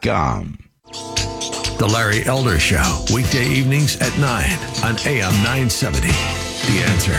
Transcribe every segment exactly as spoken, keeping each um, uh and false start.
com. The Larry Elder Show, weekday evenings at nine on A M nine seventy. The Answer.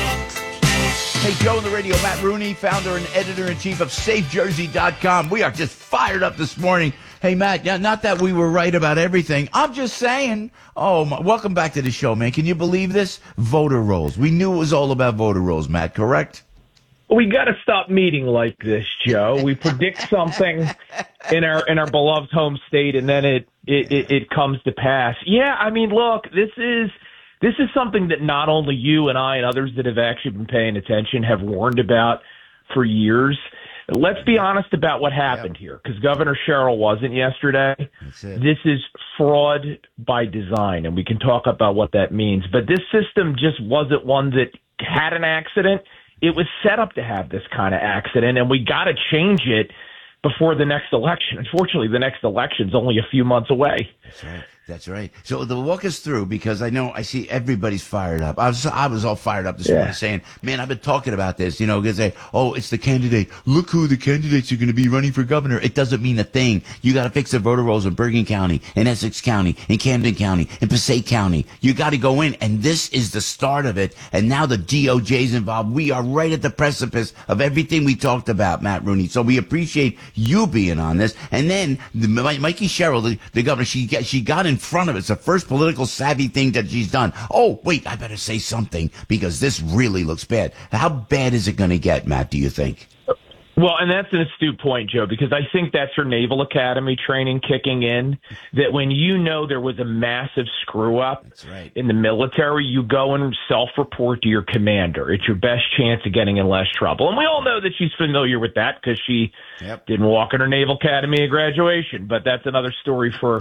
Hey, Joe on the radio, Matt Rooney, founder and editor-in-chief of Safe Jersey dot com. We are just fired up this morning. Hey, Matt, yeah, not that we were right about everything. I'm just saying. Oh, my, welcome back to the show, man. Can you believe this? Voter rolls. We knew it was all about voter rolls, Matt, correct? We got to stop meeting like this, Joe. We predict something in our in our beloved home state, and then it it, it it comes to pass. Yeah, I mean, look, this is this is something that not only you and I and others that have actually been paying attention have warned about for years. Let's be honest about what happened yep. here, because Governor Sherrill wasn't yesterday. This is fraud by design, and we can talk about what that means. But this system just wasn't one that had an accident. It was set up to have this kind of accident, and we got to change it before the next election. Unfortunately, the next election's only a few months away. That's right. That's right. So they'll walk us through, because I know I see everybody's fired up. I was I was all fired up this yeah. morning saying, man, I've been talking about this, you know, because they, oh, it's the candidate. Look who the candidates are going to be running for governor. It doesn't mean a thing. You got to fix the voter rolls in Bergen County, in Essex County, in Camden County, in Passaic County. You got to go in, and this is the start of it. And now the D O J's involved. We are right at the precipice of everything we talked about, Matt Rooney. So we appreciate you being on this. And then the, Mikey Sherrill, the, the governor, she got, she got in front of it. It's the first political savvy thing that she's done. Oh, wait, I better say something, because this really looks bad. How bad is it going to get, Matt, do you think? Well, and that's an astute point, Joe, because I think that's her Naval Academy training kicking in, that when you know there was a massive screw-up right. in the military, you go and self-report to your commander. It's your best chance of getting in less trouble. And we all know that she's familiar with that, because she yep. didn't walk in her Naval Academy at graduation. But that's another story for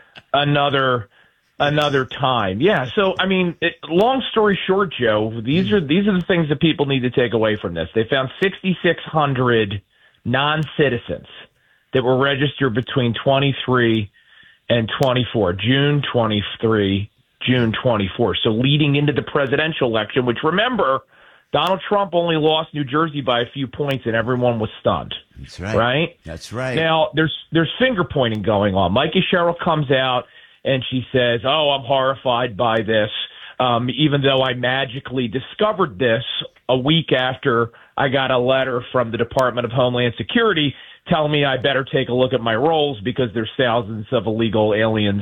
another another time. Yeah. So, I mean, it, long story short, Joe, these are these are the things that people need to take away from this. They found sixty-six hundred non-citizens that were registered between twenty-three and twenty-four, June twenty-three, June twenty-four. So leading into the presidential election, which, remember, Donald Trump only lost New Jersey by a few points, and everyone was stunned. That's right. Right? That's right. Now, there's there's finger pointing going on. Mikey Sherrill comes out and she says, oh, I'm horrified by this, um, even though I magically discovered this a week after I got a letter from the Department of Homeland Security telling me I better take a look at my rolls because there's thousands of illegal aliens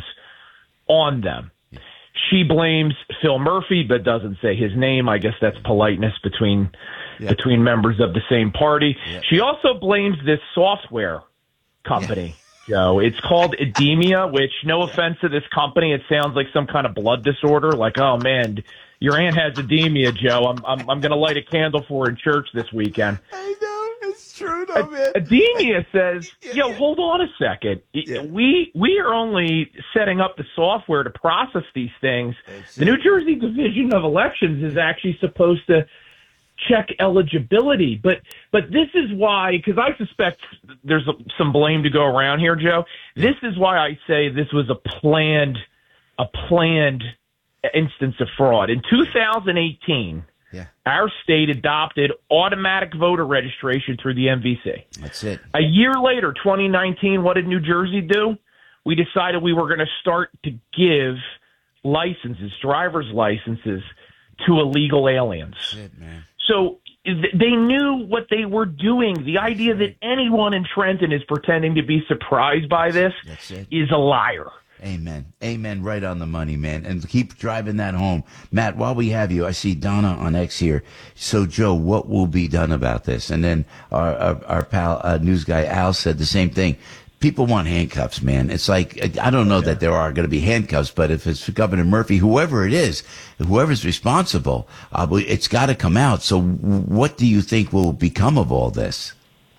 on them. She blames Phil Murphy, but doesn't say his name. I guess that's politeness between yeah. between members of the same party. Yeah. She also blames this software company, yeah. Joe. It's called Edemia, which, no offense to this company, it sounds like some kind of blood disorder. Like, oh, man, your aunt has edemia, Joe. I'm I'm, I'm going to light a candle for her in church this weekend. I know. It's true, though, man. Edemia says, yo, yeah. hold on a second. Yeah. We we are only setting up the software to process these things. That's the it. New Jersey Division of Elections is actually supposed to check eligibility. But but this is why, because I suspect there's a, some blame to go around here, Joe. This is why I say this was a planned, a planned instance of fraud. In two thousand eighteen, yeah. our state adopted automatic voter registration through the M V C. That's it. A year later, twenty nineteen, what did New Jersey do? We decided we were going to start to give licenses, driver's licenses, to illegal aliens. That's it, man. So th- they knew what they were doing. The idea that anyone in Trenton is pretending to be surprised by this is a liar. Amen. Amen. Right on the money, man. And keep driving that home. Matt, while we have you, I see Donna on X here. So, Joe, what will be done about this? And then our, our, our pal, uh, news guy Al said the same thing. People want handcuffs, man. It's like, I don't know yeah. that there are going to be handcuffs, but if it's Governor Murphy, whoever it is, whoever's responsible, uh, it's got to come out. So what do you think will become of all this?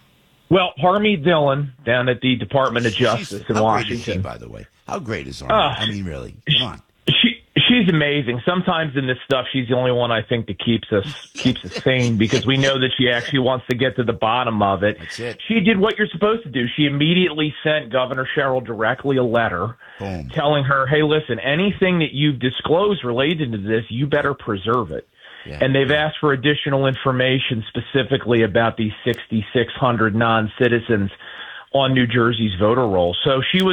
Well, Harmeet Dillon down at the Department of Justice She's, in how Washington. Great is she, by the way? How great is Harmeet? Uh, I mean, really, come on. She she's amazing. Sometimes in this stuff, she's the only one I think that keeps us keeps us sane, because we know that she actually wants to get to the bottom of it. That's it. She did what you're supposed to do. She immediately sent Governor Sherrill directly a letter Boom. telling her, hey, listen, anything that you've disclosed related to this, you better preserve it. Yeah. And they've asked for additional information specifically about these sixty-six hundred non-citizens on New Jersey's voter rolls. So she was